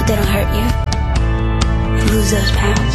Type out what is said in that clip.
they don't hurt you. You lose those pounds.